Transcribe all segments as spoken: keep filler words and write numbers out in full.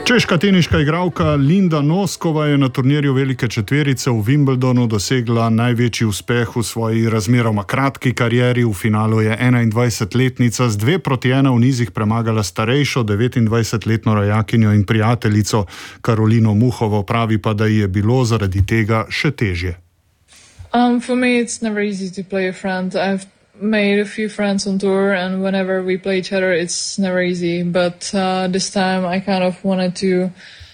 Češka teniška igralka Linda Noskova je na turnirju velike četverice v Wimbledonu dosegla največji uspeh v svoji razmeroma kratki karieri. V finalu je enaindvajsetletnica z dve proti ena v nizih premagala starejšo devetindvajsetletno rojakinjo in prijateljico Karolino Muhovo. Pravi pa, da ji je bilo zaradi tega še težje. Um, for me it's never easy to play a friend. I've made a few friends on tour, and whenever we play each other it's never easy, but uh, this time I kind of wanted to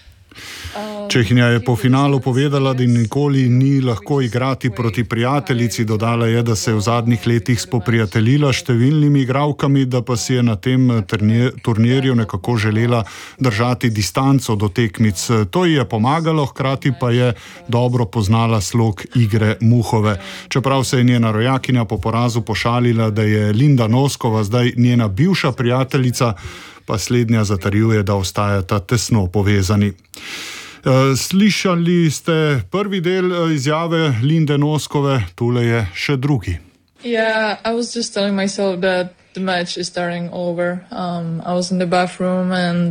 Čehinja je po finalu povedala, da nikoli ni lahko igrati proti prijateljici. Dodala je, da se je v zadnjih letih spoprijateljila s številnimi igralkami, da pa si je na tem turnirju nekako želela držati distanco do tekmic. To ji je pomagalo, hkrati pa je dobro poznala slog igre Muhove. Čeprav se je njena rojakinja po porazu pošalila, da je Linda Noskova zdaj njena bivša prijateljica, pa slednja zatrjuje, da ostajata tesno povezani. Slišali ste prvi del izjave Linde Noskove, tule je še drugi. Yeah, I was just telling myself that the match is starting over. Um, I was in the bathroom and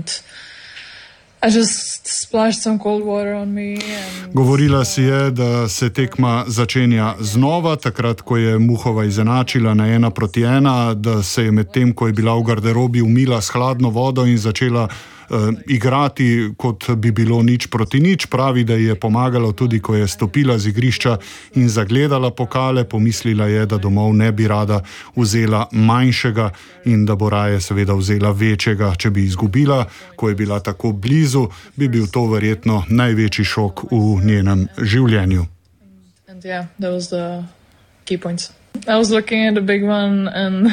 I just splashed some cold water on me. And, Govorila si je, da se tekma začenja znova, takrat, ko je Muhova izenačila na ena proti ena, da se je med tem, ko je bila v garderobi, umila s hladno vodo in začela uh, igrati, kot bi bilo nič proti nič. Pravi, da ji je pomagalo tudi, ko je stopila z igrišča in zagledala pokale. Pomislila je, da domov ne bi rada vzela manjšega in da bo raje seveda vzela večjega. Če bi izgubila, ko je bila tako blizu, bi bil to verjetno največji šok v njenem življenju. And yeah, that was the key points. I was looking at the big one and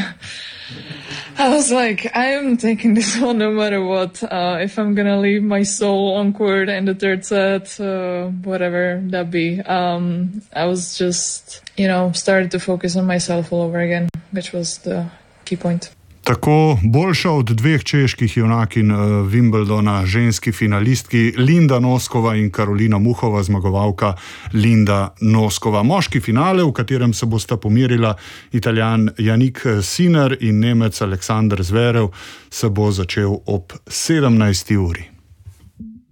I was like, I am taking this one no matter what. Uh, if I'm gonna leave my soul on court in the third set, uh, whatever that be. Um, I was just, you know, started to focus on myself all over again, which was the key point. Tako boljša od dveh čeških junakinj Wimbledona, ženski finalistki Linda Noskova in Karolina Muhova, zmagovalka Linda Noskova. Moški finale, v katerem se bosta pomerila Italijan Jannik Sinner in Nemec Aleksander Zverev, se bo začel ob sedemnajsti uri.